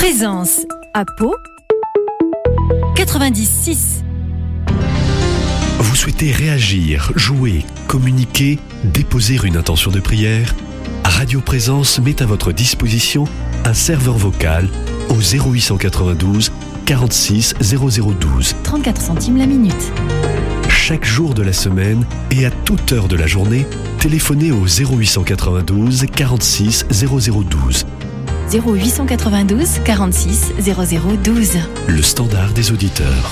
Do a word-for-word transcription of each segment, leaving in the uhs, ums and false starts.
Présence à Pau quatre-vingt-dix six. Vous souhaitez réagir, jouer, communiquer, déposer une intention de prière? Radio Présence met à votre disposition un serveur vocal au zéro huit cent quatre-vingt-douze quarante-six zéro zéro douze. trente-quatre centimes la minute. Chaque jour de la semaine et à toute heure de la journée, téléphonez au zéro huit cent quatre-vingt-douze quarante-six zéro zéro douze. zéro huit cent quatre-vingt-douze quarante-six zéro zéro douze. Le standard des auditeurs.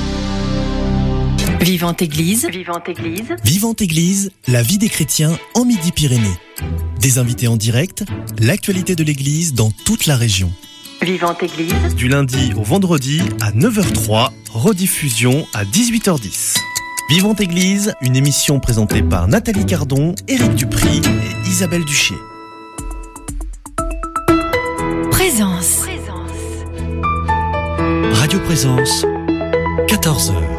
Vivante Église. Vivante Église. Vivante Église, la vie des chrétiens en Midi-Pyrénées. Des invités en direct, l'actualité de l'Église dans toute la région. Vivante Église. Du lundi au vendredi à neuf heures trois, rediffusion à dix-huit heures dix. Vivante Église, une émission présentée par Nathalie Cardon, Éric Dupry et Isabelle Duchier. Présence. Radio Présence, quatorze heures.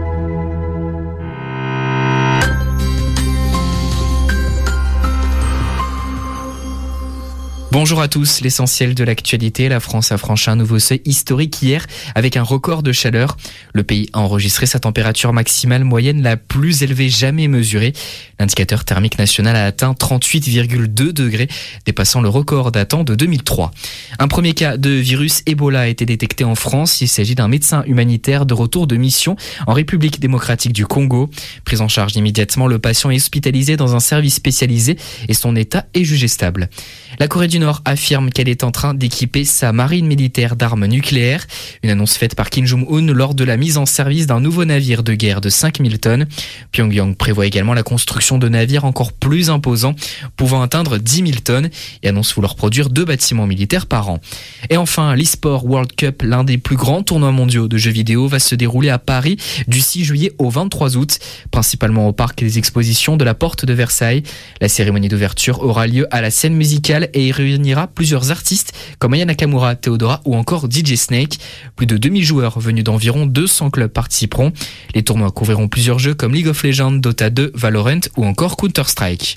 Bonjour à tous, l'essentiel de l'actualité. La France a franchi un nouveau seuil historique hier avec un record de chaleur. Le pays a enregistré sa température maximale moyenne la plus élevée jamais mesurée. L'indicateur thermique national a atteint trente-huit virgule deux degrés, dépassant le record datant de deux mille trois. Un premier cas de virus Ebola a été détecté en France. Il s'agit d'un médecin humanitaire de retour de mission en République démocratique du Congo. Pris en charge immédiatement, le patient est hospitalisé dans un service spécialisé et son état est jugé stable. La Corée du Nord affirme qu'elle est en train d'équiper sa marine militaire d'armes nucléaires. Une annonce faite par Kim Jong-un lors de la mise en service d'un nouveau navire de guerre de cinq mille tonnes. Pyongyang prévoit également la construction de navires encore plus imposants, pouvant atteindre dix mille tonnes, et annonce vouloir produire deux bâtiments militaires par an. Et enfin, l'eSport World Cup, l'un des plus grands tournois mondiaux de jeux vidéo, va se dérouler à Paris du six juillet au vingt-trois août, principalement au parc des expositions de la Porte de Versailles. La cérémonie d'ouverture aura lieu à la scène musicale et y réunira plusieurs artistes comme Aya Nakamura, Theodora ou encore D J Snake. Plus de deux mille joueurs venus d'environ deux cents clubs participeront. Les tournois couvriront plusieurs jeux comme League of Legends, Dota deux, Valorant ou encore Counter-Strike.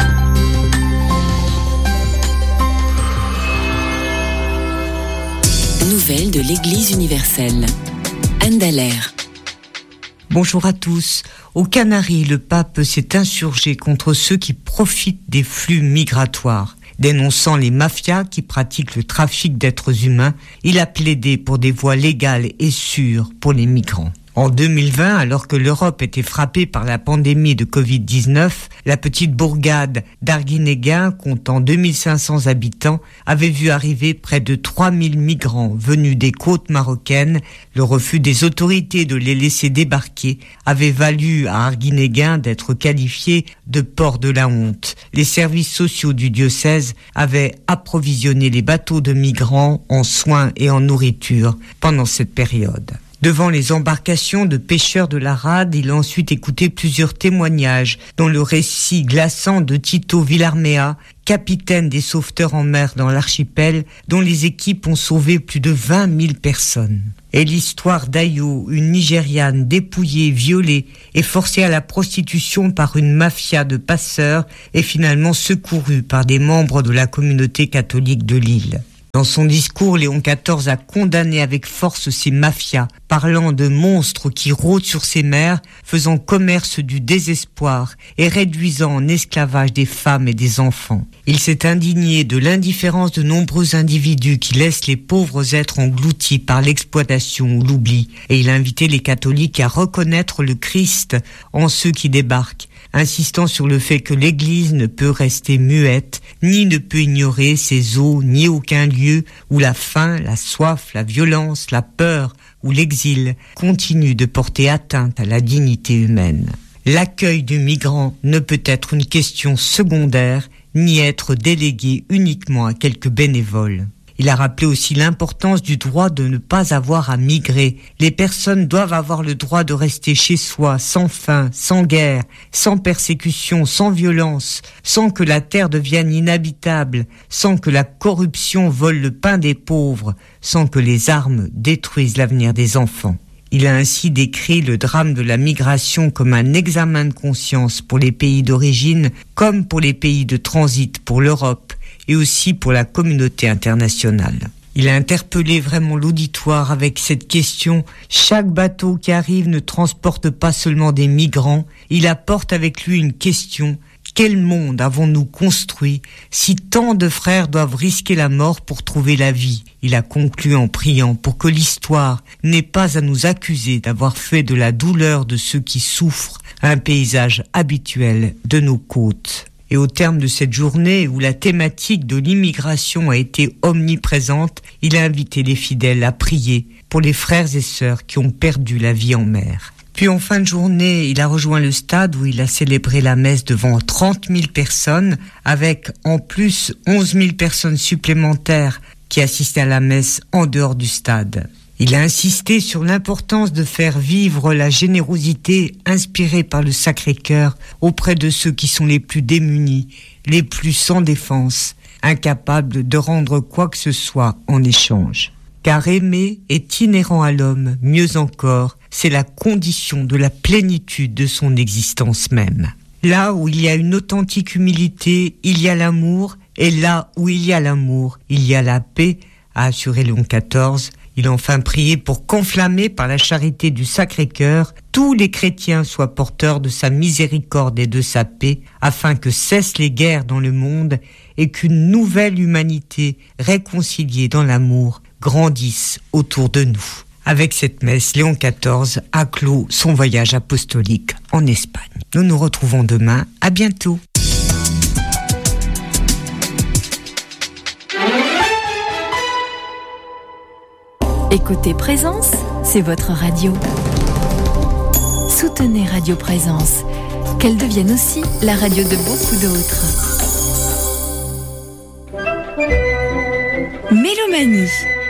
Nouvelles de l'Église universelle. Anne Dallaire. Bonjour à tous. Aux Canaries, le pape s'est insurgé contre ceux qui profitent des flux migratoires. Dénonçant les mafias qui pratiquent le trafic d'êtres humains, il a plaidé pour des voies légales et sûres pour les migrants. En deux mille vingt, alors que l'Europe était frappée par la pandémie de covid dix-neuf, la petite bourgade d'Arguinéguin, comptant deux mille cinq cents habitants, avait vu arriver près de trois mille migrants venus des côtes marocaines. Le refus des autorités de les laisser débarquer avait valu à Arguinéguin d'être qualifié de port de la honte. Les services sociaux du diocèse avaient approvisionné les bateaux de migrants en soins et en nourriture pendant cette période. Devant les embarcations de pêcheurs de la rade, il a ensuite écouté plusieurs témoignages, dont le récit glaçant de Tito Villarmea, capitaine des sauveteurs en mer dans l'archipel, dont les équipes ont sauvé plus de vingt mille personnes. Et l'histoire d'Ayo, une Nigériane dépouillée, violée et forcée à la prostitution par une mafia de passeurs et finalement secourue par des membres de la communauté catholique de l'île. Dans son discours, Léon quatorze a condamné avec force ces mafias, parlant de monstres qui rôdent sur ces mers, faisant commerce du désespoir et réduisant en esclavage des femmes et des enfants. Il s'est indigné de l'indifférence de nombreux individus qui laissent les pauvres êtres engloutis par l'exploitation ou l'oubli, et il a invité les catholiques à reconnaître le Christ en ceux qui débarquent, insistant sur le fait que l'Église ne peut rester muette, ni ne peut ignorer ses eaux, ni aucun lieu où la faim, la soif, la violence, la peur ou l'exil continuent de porter atteinte à la dignité humaine. L'accueil du migrant ne peut être une question secondaire, ni être délégué uniquement à quelques bénévoles. Il a rappelé aussi l'importance du droit de ne pas avoir à migrer. Les personnes doivent avoir le droit de rester chez soi, sans faim, sans guerre, sans persécution, sans violence, sans que la terre devienne inhabitable, sans que la corruption vole le pain des pauvres, sans que les armes détruisent l'avenir des enfants. Il a ainsi décrit le drame de la migration comme un examen de conscience pour les pays d'origine, comme pour les pays de transit pour l'Europe, et aussi pour la communauté internationale. Il a interpellé vraiment l'auditoire avec cette question. Chaque bateau qui arrive ne transporte pas seulement des migrants, il apporte avec lui une question. Quel monde avons-nous construit si tant de frères doivent risquer la mort pour trouver la vie? Il a conclu en priant pour que l'histoire n'ait pas à nous accuser d'avoir fait de la douleur de ceux qui souffrent un paysage habituel de nos côtes. Et au terme de cette journée où la thématique de l'immigration a été omniprésente, il a invité les fidèles à prier pour les frères et sœurs qui ont perdu la vie en mer. Puis en fin de journée, il a rejoint le stade où il a célébré la messe devant trente mille personnes, avec en plus onze mille personnes supplémentaires qui assistaient à la messe en dehors du stade. Il a insisté sur l'importance de faire vivre la générosité inspirée par le Sacré-Cœur auprès de ceux qui sont les plus démunis, les plus sans défense, incapables de rendre quoi que ce soit en échange. Car aimer est inhérent à l'homme, mieux encore, c'est la condition de la plénitude de son existence même. Là où il y a une authentique humilité, il y a l'amour, et là où il y a l'amour, il y a la paix, a assuré Léon quatorze. Il a enfin prié pour qu'enflammés par la charité du Sacré-Cœur, tous les chrétiens soient porteurs de sa miséricorde et de sa paix, afin que cessent les guerres dans le monde et qu'une nouvelle humanité réconciliée dans l'amour grandisse autour de nous. Avec cette messe, Léon quatorze a clos son voyage apostolique en Espagne. Nous nous retrouvons demain. À bientôt. Écoutez Présence, c'est votre radio. Soutenez Radio Présence, qu'elle devienne aussi la radio de beaucoup d'autres. Mélomanie.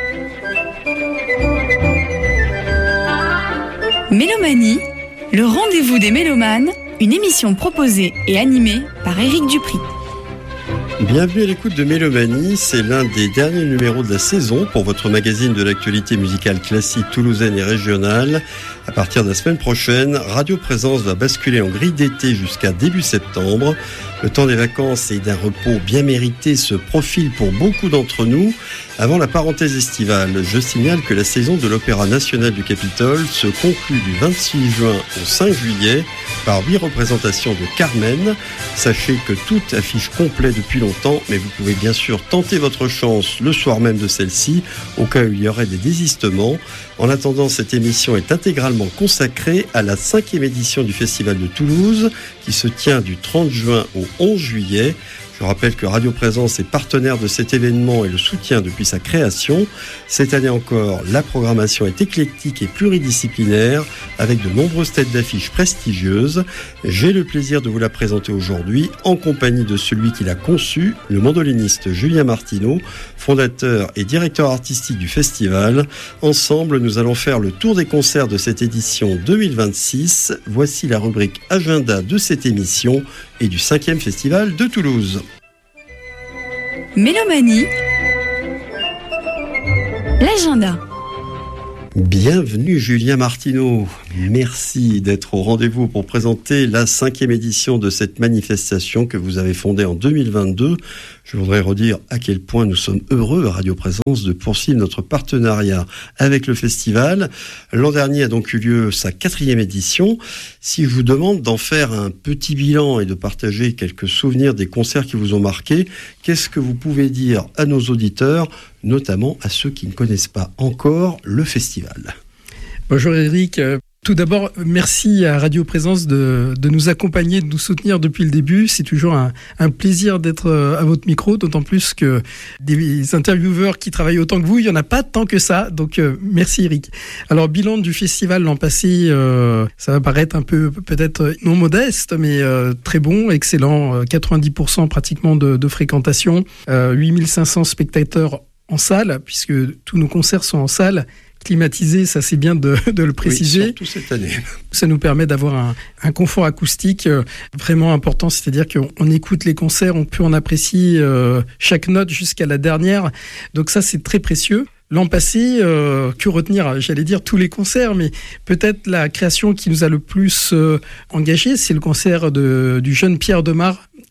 Mélomanie, le rendez-vous des mélomanes, une émission proposée et animée par Éric Dupri. Bienvenue à l'écoute de Mélomanie, c'est l'un des derniers numéros de la saison pour votre magazine de l'actualité musicale classique toulousaine et régionale. À partir de la semaine prochaine, Radio Présence va basculer en grille d'été jusqu'à début septembre. Le temps des vacances et d'un repos bien mérité se profile pour beaucoup d'entre nous. Avant la parenthèse estivale, je signale que la saison de l'Opéra National du Capitole se conclut du vingt-six juin au cinq juillet par huit représentations de Carmen. Sachez que tout affiche complet depuis longtemps, mais vous pouvez bien sûr tenter votre chance le soir même de celle-ci, au cas où il y aurait des désistements. En attendant, cette émission est intégralement consacrée à la cinquième édition du Festival de Toulouse, qui se tient du trente juin au onze juillet. Je rappelle que Radio Présence est partenaire de cet événement et le soutient depuis sa création. Cette année encore, la programmation est éclectique et pluridisciplinaire, avec de nombreuses têtes d'affiches prestigieuses. J'ai le plaisir de vous la présenter aujourd'hui en compagnie de celui qui l'a conçu, le mandoliniste Julien Martineau, fondateur et directeur artistique du festival. Ensemble, nous allons faire le tour des concerts de cette édition deux mille vingt-six. Voici la rubrique agenda de cette émission et du cinquième festival de Toulouse. Mélomanie, l'agenda. Bienvenue Julien Martineau, merci d'être au rendez-vous pour présenter la cinquième édition de cette manifestation que vous avez fondée en deux mille vingt-deux. Je voudrais redire à quel point nous sommes heureux à Radio Présence de poursuivre notre partenariat avec le festival. L'an dernier a donc eu lieu sa quatrième édition. Si je vous demande d'en faire un petit bilan et de partager quelques souvenirs des concerts qui vous ont marqué, qu'est-ce que vous pouvez dire à nos auditeurs, notamment à ceux qui ne connaissent pas encore le festival? Bonjour Eric. Tout d'abord, merci à Radio Présence de, de nous accompagner, de nous soutenir depuis le début. C'est toujours un, un plaisir d'être à votre micro, d'autant plus que des intervieweurs qui travaillent autant que vous, il n'y en a pas tant que ça. Donc, euh, merci Eric. Alors, bilan du festival l'an passé, euh, ça va paraître un peu peut-être non modeste, mais euh, très bon, excellent. quatre-vingt-dix pour cent pratiquement de, de fréquentation, euh, huit mille cinq cents spectateurs en salle, puisque tous nos concerts sont en salle. Climatisé, ça c'est bien de, de le préciser. Oui, surtout cette année. Ça nous permet d'avoir un, un confort acoustique euh, vraiment important, c'est-à-dire qu'on on écoute les concerts, on peut en apprécier euh, chaque note jusqu'à la dernière. Donc ça c'est très précieux. L'an passé, euh, que retenir? J'allais dire tous les concerts, mais peut-être la création qui nous a le plus euh, engagé, c'est le concert de, du jeune Pierre Demar,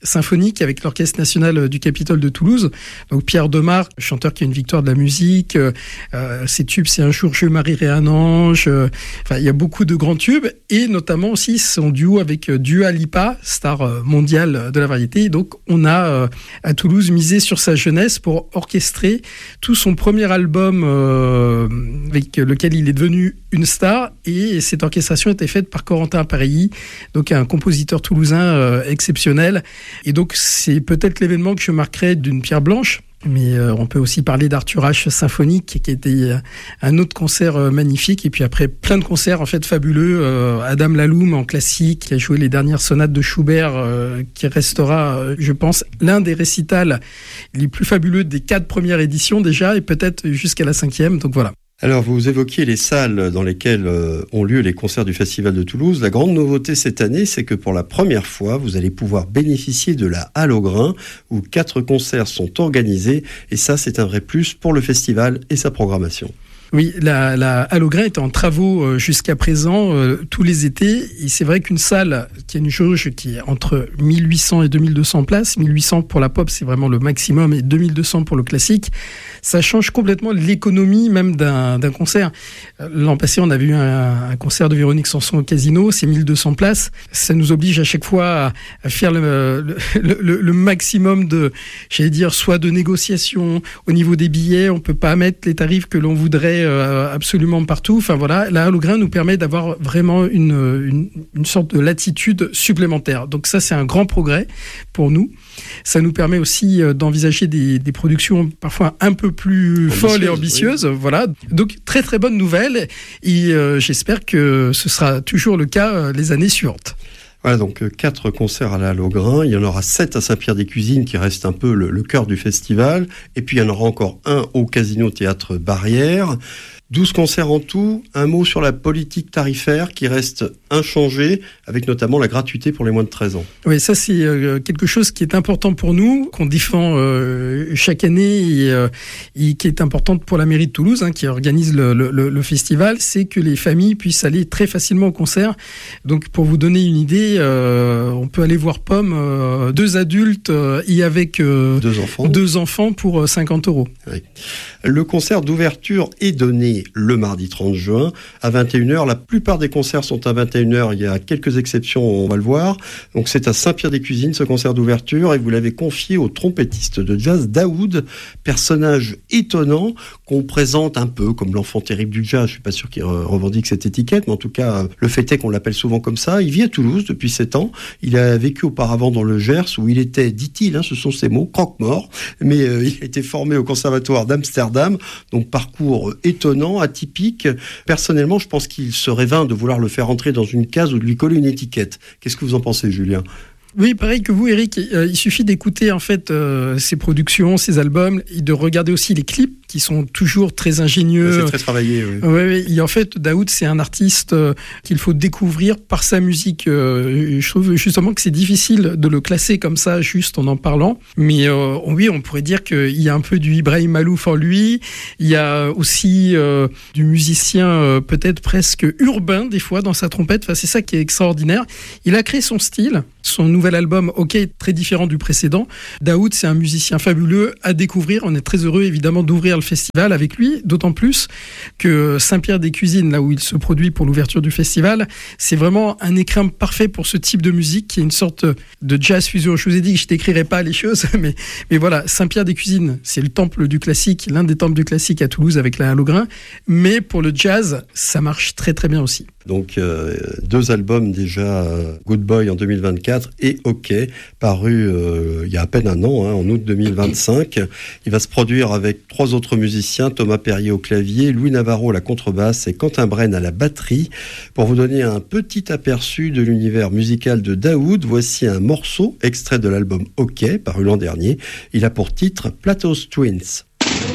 symphonique avec l'Orchestre national du Capitole de Toulouse. Donc Pierre Demar, chanteur qui a une victoire de la musique. Euh, ses tubes, c'est Un jour je marierai un ange. Euh, enfin, il y a beaucoup de grands tubes et notamment aussi son duo avec Dua Lipa, star mondiale de la variété. Donc on a euh, à Toulouse misé sur sa jeunesse pour orchestrer tout son premier album euh, avec lequel il est devenu une star, et cette orchestration était faite par Corentin Pareilly, donc un compositeur toulousain euh, exceptionnel. Et donc c'est peut-être l'événement que je marquerai d'une pierre blanche. Mais euh, on peut aussi parler d'Arthur H symphonique, qui était un autre concert euh, magnifique. Et puis après, plein de concerts en fait fabuleux. Euh, Adam Laloum en classique, qui a joué les dernières sonates de Schubert, euh, qui restera, euh, je pense, l'un des récitals les plus fabuleux des quatre premières éditions déjà, et peut-être jusqu'à la cinquième. Donc voilà. Alors, vous évoquiez les salles dans lesquelles euh, ont lieu les concerts du Festival de Toulouse. La grande nouveauté cette année, c'est que pour la première fois, vous allez pouvoir bénéficier de la Halle au Grain, où quatre concerts sont organisés. Et ça, c'est un vrai plus pour le festival et sa programmation. Oui, la, la Halle au Grain est en travaux jusqu'à présent euh, tous les étés, et c'est vrai qu'une salle qui a une jauge qui est entre mille huit cents et deux mille deux cents places, mille huit cents pour la pop, c'est vraiment le maximum, et deux mille deux cents pour le classique, ça change complètement l'économie même d'un, d'un concert. L'an passé, on avait eu un, un concert de Véronique Sanson au Casino, c'est mille deux cents places, ça nous oblige à chaque fois à, à faire le, le, le, le maximum de, j'allais dire, soit de négociations au niveau des billets, on peut pas mettre les tarifs que l'on voudrait absolument partout. Enfin voilà, la Halle au Grain nous permet d'avoir vraiment une, une, une sorte de latitude supplémentaire. Donc ça, c'est un grand progrès pour nous. Ça nous permet aussi d'envisager des, des productions parfois un peu plus ambitieuses, folles et ambitieuses. Oui. Voilà. Donc très très bonne nouvelle, et euh, j'espère que ce sera toujours le cas euh, les années suivantes. Voilà, donc quatre concerts à la Halle au Grain. Il y en aura sept à Saint-Pierre-des-Cuisines, qui reste un peu le, le cœur du festival. Et puis il y en aura encore un au Casino Théâtre Barrière. douze concerts en tout. Un mot sur la politique tarifaire qui reste inchangée, avec notamment la gratuité pour les moins de treize ans. Oui, ça c'est euh, quelque chose qui est important pour nous, qu'on défend euh, chaque année, et, euh, et qui est importante pour la mairie de Toulouse, hein, qui organise le, le, le festival, c'est que les familles puissent aller très facilement au concert. Donc pour vous donner une idée, euh, on peut aller voir Pomme, euh, deux adultes euh, et avec euh, deux enfants, deux enfants pour cinquante euros. Oui. Le concert d'ouverture est donné le mardi trente juin à vingt et une heures. La plupart des concerts sont à vingt et une heures. Il y a quelques exceptions, on va le voir. Donc c'est à Saint-Pierre-des-Cuisines, ce concert d'ouverture, et vous l'avez confié au trompettiste de jazz Daoud, personnage étonnant qu'on présente un peu comme l'enfant terrible du jazz. Je suis pas sûr qu'il revendique cette étiquette, mais en tout cas, le fait est qu'on l'appelle souvent comme ça. Il vit à Toulouse depuis sept ans. Il a vécu auparavant dans le Gers, où il était, dit-il, hein, ce sont ses mots, croque-mort, mais euh, il a été formé au Conservatoire d'Amsterdam. Donc parcours étonnant, atypique. Personnellement, je pense qu'il serait vain de vouloir le faire entrer dans une case ou de lui coller une étiquette. Qu'est-ce que vous en pensez, Julien ? Oui, pareil que vous, Eric. Euh, il suffit d'écouter en fait euh, ses productions, ses albums, et de regarder aussi les clips qui sont toujours très ingénieux. C'est très travaillé. Oui. Ouais, ouais. Et en fait, Daoud, c'est un artiste euh, qu'il faut découvrir par sa musique. Euh, je trouve justement que c'est difficile de le classer comme ça, juste en en parlant. Mais euh, oui, on pourrait dire qu'il y a un peu du Ibrahim Malouf en lui. Il y a aussi euh, du musicien euh, peut-être presque urbain des fois dans sa trompette. Enfin, c'est ça qui est extraordinaire. Il a créé son style. Son nouvel album, OK, est très différent du précédent. Daoud, c'est un musicien fabuleux à découvrir. On est très heureux, évidemment, d'ouvrir le festival avec lui, d'autant plus que Saint-Pierre-des-Cuisines, là où il se produit pour l'ouverture du festival, c'est vraiment un écrin parfait pour ce type de musique, qui est une sorte de jazz fusion. Je vous ai dit que je n'écrirais pas les choses, mais, mais voilà, Saint-Pierre-des-Cuisines, c'est le temple du classique, l'un des temples du classique à Toulouse avec la Halle au Grain, mais pour le jazz, ça marche très très bien aussi. Donc euh, deux albums déjà, euh, Good Boy en deux mille vingt-quatre et OK, paru euh, il y a à peine un an, hein, en août deux mille vingt-cinq. Il va se produire avec trois autres musiciens, Thomas Perrier au clavier, Louis Navarro à la contrebasse et Quentin Brenne à la batterie. Pour vous donner un petit aperçu de l'univers musical de Daoud, voici un morceau extrait de l'album OK, paru l'an dernier. Il a pour titre Plato's Twins.